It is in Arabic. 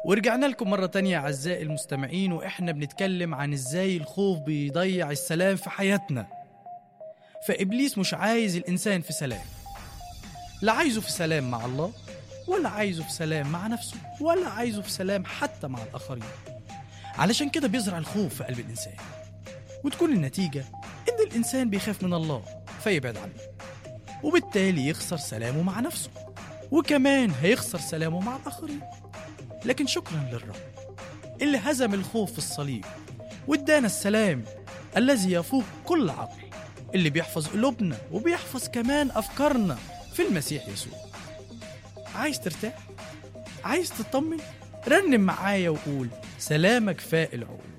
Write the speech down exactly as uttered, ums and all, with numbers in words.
ورجعنا لكم مرة تانية أعزائي المستمعين، وإحنا بنتكلم عن إزاي الخوف بيضيع السلام في حياتنا. فإبليس مش عايز الإنسان في سلام، لا عايزه في سلام مع الله، ولا عايزه في سلام مع نفسه، ولا عايزه في سلام حتى مع الآخرين. علشان كده بيزرع الخوف في قلب الإنسان، وتكون النتيجة إن الإنسان بيخاف من الله فيبعد عنه، وبالتالي يخسر سلامه مع نفسه، وكمان هيخسر سلامه مع الآخرين. لكن شكرا للرب اللي هزم الخوف في الصليب وادانا السلام الذي يفوق كل عقل، اللي بيحفظ قلوبنا وبيحفظ كمان أفكارنا في المسيح يسوع. عايز ترتاح؟ عايز تطمن؟ رنم معايا وقول: سلامك فاق العقول.